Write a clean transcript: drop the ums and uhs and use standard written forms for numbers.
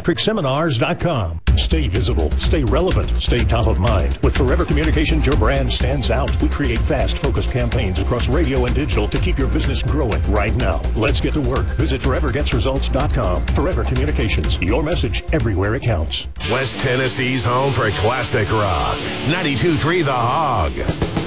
patrickseminars.com. Stay visible, stay relevant, stay top of mind. With Forever Communications, your brand stands out. We create fast, focused campaigns across radio and digital to keep your business growing right now. Let's get to work. Visit forevergetsresults.com. Forever Communications, your message everywhere it counts. West Tennessee's home for classic rock. 92.3 The Hog.